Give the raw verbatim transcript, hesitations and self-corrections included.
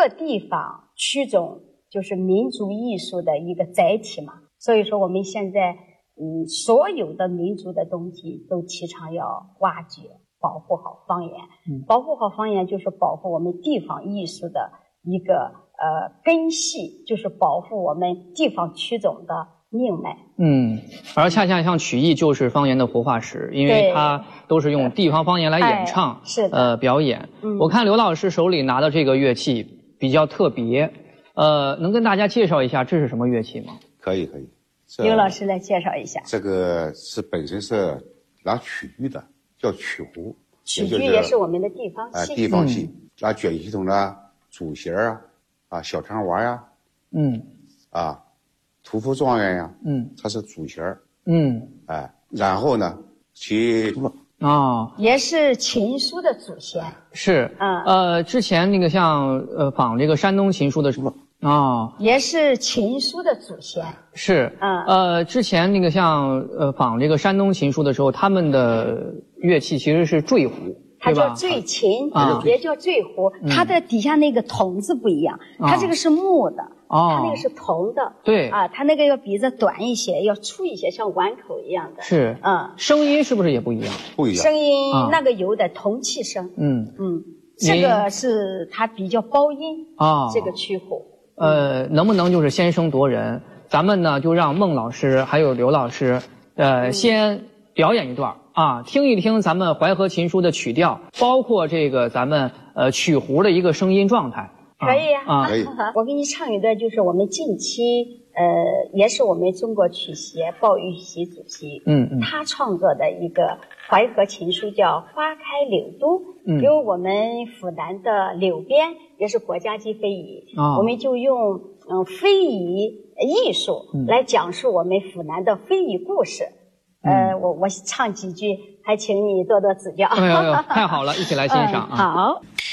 个地方曲种就是民族艺术的一个载体嘛。所以说我们现在嗯，所有的民族的东西都提倡要挖掘保护好方言。嗯，保护好方言就是保护我们地方艺术的一个呃根系，就是保护我们地方曲种的命脉。 嗯，而恰恰像曲艺就是方言的活化石，因为它都是用地方方言来演唱， 哎、是的， 呃，表演。嗯，我看刘老师手里拿的这个乐器比较特别，呃，能跟大家介绍一下这是什么乐器吗？ 可以，可以。 刘老师来介绍一下。 这个是本身是拿曲剧的，叫曲胡。 曲剧也是我们的地方戏。 呃、地方戏，拿卷系统的主弦啊，啊，小长娃呀， 嗯， 啊。屠夫状元呀， 嗯， 它是主弦儿， 嗯， 哎，然后呢，其哦， 也是琴书的主弦， 是， 嗯， 呃，之前那个像呃仿这个山东琴书的什么，哦， 也是琴书的主弦， 是， 嗯， 呃，之前那个像呃仿这个山东琴书的时候，他们的乐器其实是坠胡。 它叫坠琴，啊，也叫坠胡，嗯，它的底下那个筒子不一样，啊，它这个是木的，哦，它那个是铜的， 对， 啊，它那个要比这短一些，要粗一些，像碗口一样的， 是，嗯，声音是不是也不一样？ 不一样， 声音，啊，那个有点铜气声，嗯嗯，这个是它比较包音啊，这个曲胡， 呃，能不能就是先声夺人？咱们呢就让孟老师还有刘老师，呃，嗯，先表演一段。啊，听一听咱们淮河琴书的曲调，包括这个咱们呃曲胡的一个声音状态。 可以呀， 啊，可以。 我给你唱一段，就是我们近期呃，也是我们中国曲协鲍玉玺主席，嗯嗯，他创作的一个淮河琴书叫《花开柳都》，嗯，因为我们府南的柳边也是国家级非遗，哦，我们就用嗯非遗艺术来讲述我们府南的非遗故事。呃，我我唱几句，还请你多多指教。 哎呦呦，太好了，一起来欣赏啊！ 嗯，好。